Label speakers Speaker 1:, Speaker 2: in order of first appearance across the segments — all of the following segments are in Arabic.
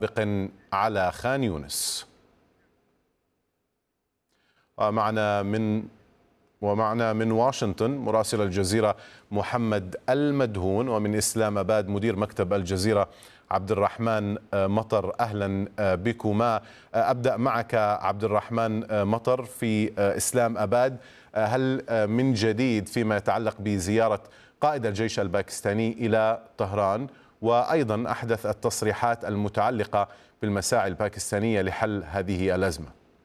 Speaker 1: على خان يونس. ومعنا من واشنطن مراسل الجزيرة محمد المدهون، ومن إسلام أباد مدير مكتب الجزيرة عبد الرحمن مطر. أهلا بكما. أبدأ معك عبد الرحمن مطر في إسلام أباد. هل من جديد فيما يتعلق بزيارة قائد الجيش الباكستاني إلى طهران، وأيضا أحدث التصريحات المتعلقة بالمساعي الباكستانية لحل هذه الأزمة؟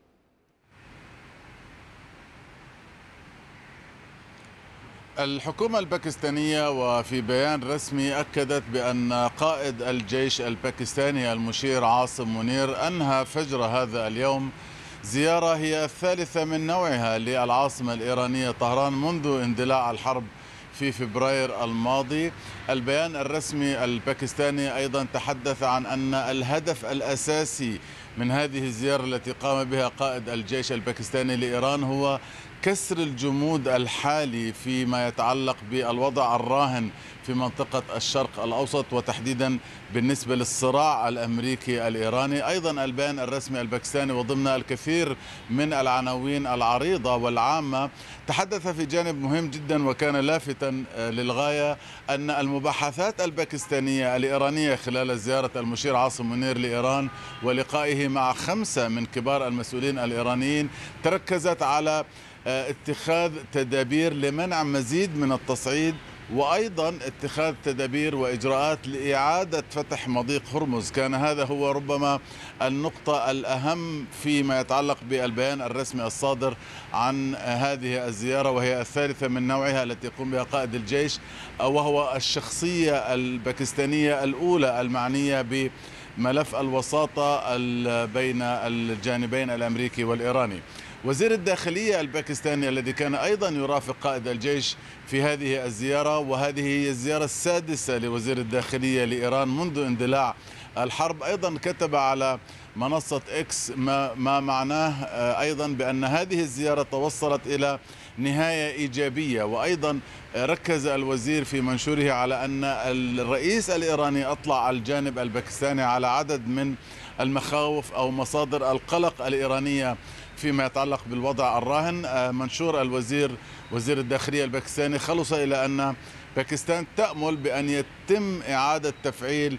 Speaker 2: الحكومة الباكستانية وفي بيان رسمي أكدت بأن قائد الجيش الباكستاني المشير عاصم منير أنهى فجر هذا اليوم زيارة هي الثالثة من نوعها للعاصمة الإيرانية طهران منذ اندلاع الحرب في فبراير الماضي. البيان الرسمي الباكستاني أيضا تحدث عن أن الهدف الأساسي من هذه الزيارة التي قام بها قائد الجيش الباكستاني لإيران هو كسر الجمود الحالي فيما يتعلق بالوضع الراهن في منطقة الشرق الأوسط، وتحديدا بالنسبة للصراع الأمريكي الإيراني. أيضا البيان الرسمي الباكستاني وضمن الكثير من العناوين العريضة والعامة تحدث في جانب مهم جدا وكان لافتا للغاية، أن المباحثات الباكستانية الإيرانية خلال زيارة المشير عاصم منير لإيران ولقائه مع 5 من كبار المسؤولين الإيرانيين تركزت على اتخاذ تدابير لمنع مزيد من التصعيد، وأيضا اتخاذ تدابير وإجراءات لإعادة فتح مضيق هرمز. كان هذا هو ربما النقطة الأهم فيما يتعلق بالبيان الرسمي الصادر عن هذه الزيارة، وهي الثالثة من نوعها التي يقوم بها قائد الجيش، وهو الشخصية الباكستانية الأولى المعنية بملف الوساطة بين الجانبين الأمريكي والإيراني. وزير الداخلية الباكستاني الذي كان أيضا يرافق قائد الجيش في هذه الزيارة، وهذه هي الزيارة السادسة لوزير الداخلية لإيران منذ اندلاع الحرب، أيضا كتب على منصة إكس ما معناه أيضا بأن هذه الزيارة توصلت إلى نهاية إيجابية. وأيضا ركز الوزير في منشوره على أن الرئيس الإيراني أطلع الجانب الباكستاني على عدد من المخاوف أو مصادر القلق الإيرانية فيما يتعلق بالوضع الراهن. منشور وزير الداخلية الباكستاني خلص إلى أن باكستان تأمل بأن يتم إعادة تفعيل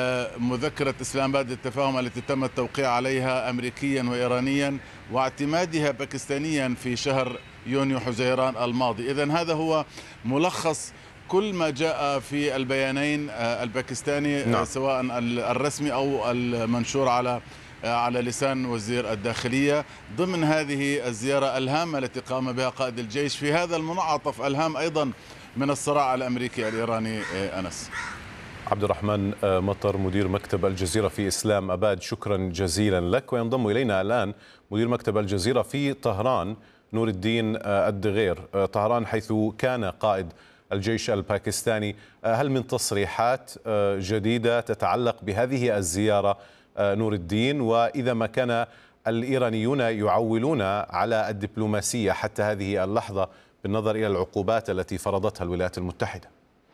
Speaker 2: مذكرة إسلام آباد للتفاهم التي تم التوقيع عليها أمريكيا وإيرانيا واعتمادها باكستانيا في شهر يونيو حزيران الماضي. إذن هذا هو ملخص كل ما جاء في البيانين الباكستاني، نعم، سواء الرسمي أو المنشور على لسان وزير الداخلية ضمن هذه الزيارة الهامة التي قام بها قائد الجيش في هذا المنعطف الهام أيضا من الصراع الأمريكي الإيراني. أنس.
Speaker 1: عبد الرحمن مطر مدير مكتب الجزيرة في إسلام أباد، شكرا جزيلا لك. وينضم إلينا الآن مدير مكتب الجزيرة في طهران نور الدين الدغير. طهران حيث كان قائد الجيش الباكستاني، هل من تصريحات جديدة تتعلق بهذه الزيارة نور الدين؟ وإذا ما كان الإيرانيون يعولون على الدبلوماسية حتى هذه اللحظة بالنظر إلى العقوبات التي فرضتها الولايات المتحدة؟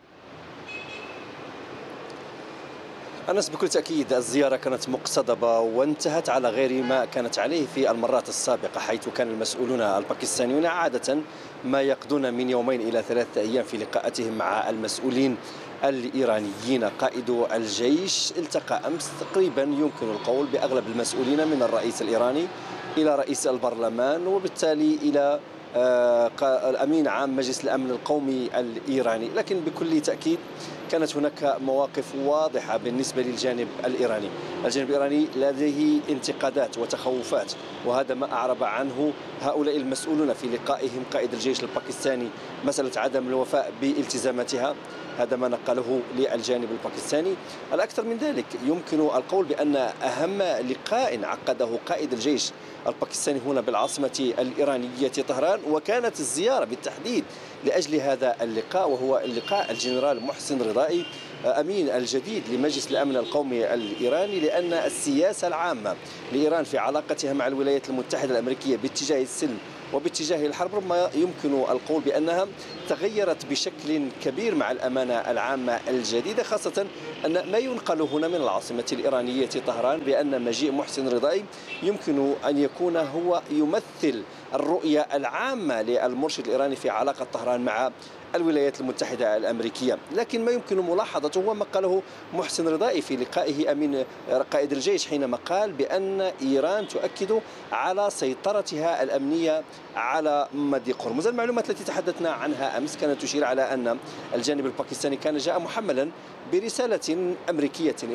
Speaker 3: أنس، بكل تأكيد الزيارة كانت مقتضبة وانتهت على غير ما كانت عليه في المرات السابقة، حيث كان المسؤولون الباكستانيون عادة ما يقضون من 2 إلى 3 أيام في لقاءاتهم مع المسؤولين الإيرانيين. قائد الجيش التقى أمس تقريبا يمكن القول بأغلب المسؤولين من الرئيس الإيراني إلى رئيس البرلمان وبالتالي إلى الأمين عام مجلس الأمن القومي الإيراني. لكن بكل تأكيد كانت هناك مواقف واضحة بالنسبة للجانب الإيراني. الجانب الإيراني لديه انتقادات وتخوفات، وهذا ما أعرب عنه هؤلاء المسؤولون في لقائهم قائد الجيش الباكستاني، مسألة عدم الوفاء بالتزاماتها، هذا ما نقله للجانب الباكستاني. الأكثر من ذلك يمكن القول بأن أهم لقاء عقده قائد الجيش الباكستاني هنا بالعاصمة الإيرانية طهران، وكانت الزيارة بالتحديد لأجل هذا اللقاء، وهو اللقاء الجنرال محسن رضائي أمين الجديد لمجلس الأمن القومي الإيراني، لأن السياسة العامة لإيران في علاقتها مع الولايات المتحدة الأمريكية باتجاه السلم وباتجاه الحرب ربما يمكن القول بأنها تغيرت بشكل كبير مع الأمانة العامة الجديدة، خاصة أن ما ينقل هنا من العاصمة الإيرانية طهران بأن مجيء محسن رضائي يمكن أن يكون هو يمثل الرؤية العامة للمرشد الإيراني في علاقة طهران مع الولايات المتحدة الأمريكية. لكن ما يمكن ملاحظته هو ما قاله محسن رضائي في لقائه أمين قائد الجيش، حينما قال بأن إيران تؤكد على سيطرتها الأمنية على مضيق هرمز. المعلومات التي تحدثنا عنها أمس كانت تشير على أن الجانب الباكستاني كان جاء محملا برسالة أمريكية